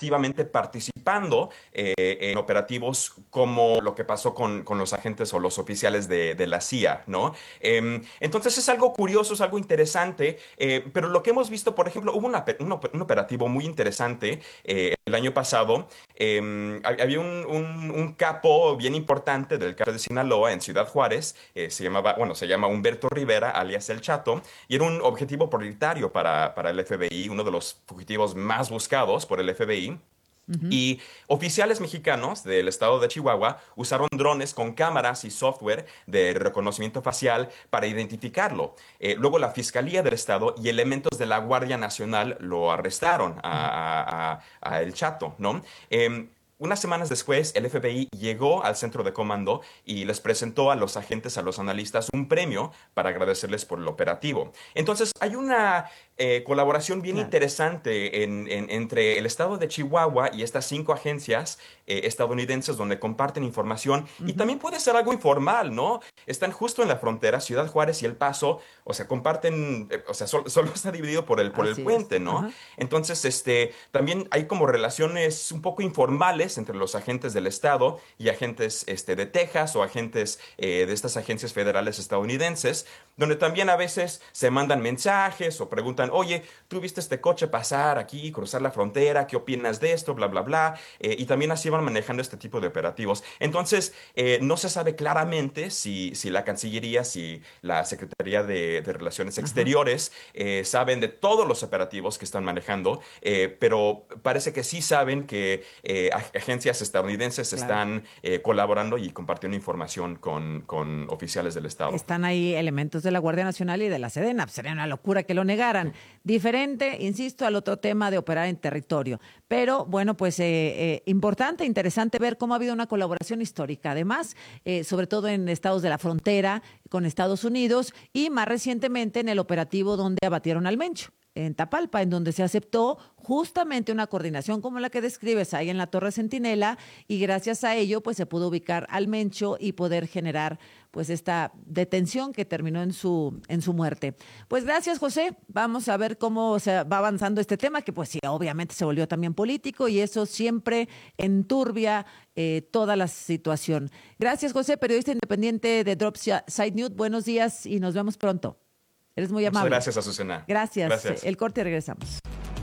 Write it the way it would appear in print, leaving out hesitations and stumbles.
activamente participando en operativos como lo que pasó con los agentes o los oficiales de la CIA, ¿no? Entonces es algo curioso, es algo interesante, pero lo que hemos visto, por ejemplo, hubo un operativo muy interesante el año pasado. Había un capo bien importante del cártel de Sinaloa en Ciudad Juárez, se llama Humberto Rivera, alias El Chato, y era un objetivo prioritario para el FBI, uno de los fugitivos más buscados por el FBI. Ujú. Y oficiales mexicanos del estado de Chihuahua usaron drones con cámaras y software de reconocimiento facial para identificarlo. Luego la Fiscalía del Estado y elementos de la Guardia Nacional lo arrestaron a El Chato, ¿no? Unas semanas después, el FBI llegó al centro de comando y les presentó a los agentes, a los analistas, un premio para agradecerles por el operativo. Entonces, hay una colaboración bien Claro. interesante entre el estado de Chihuahua y estas 5 agencias estadounidenses donde comparten información y Ujú. también puede ser algo informal, ¿no? Están justo en la frontera, Ciudad Juárez y El Paso, o sea, comparten, o sea, solo está dividido por el Así es. puente, ¿no? Ajá. Entonces, también hay como relaciones un poco informales entre los agentes del estado y agentes de Texas o agentes de estas agencias federales estadounidenses, donde también a veces se mandan mensajes o preguntan, oye, ¿tú viste este coche pasar aquí, cruzar la frontera? ¿Qué opinas de esto? Bla, bla, bla. Y también así van manejando este tipo de operativos. Entonces, no se sabe claramente si la Cancillería, si la Secretaría de Relaciones Ajá. Exteriores saben de todos los operativos que están manejando, pero parece que sí saben que agencias estadounidenses Claro. están colaborando y compartiendo información con oficiales del Estado. Están ahí elementos de la Guardia Nacional y de la Sedena. Sería una locura que lo negaran. Diferente, insisto, al otro tema de operar en territorio. Pero bueno, pues importante, interesante ver cómo ha habido una colaboración histórica. Además, sobre todo en estados de la frontera con Estados Unidos y más recientemente en el operativo donde abatieron al Mencho en Tapalpa, en donde se aceptó justamente una coordinación como la que describes ahí en la Torre Centinela y gracias a ello pues se pudo ubicar al Mencho y poder generar pues esta detención que terminó en su muerte. Pues gracias, José. Vamos a ver cómo se va avanzando este tema, que pues sí, obviamente se volvió también político y eso siempre enturbia toda la situación. Gracias, José, periodista independiente de Dropside News. Buenos días y nos vemos pronto. Eres muy Muchas amable. gracias, Azucena. Gracias. Gracias. El corte y regresamos.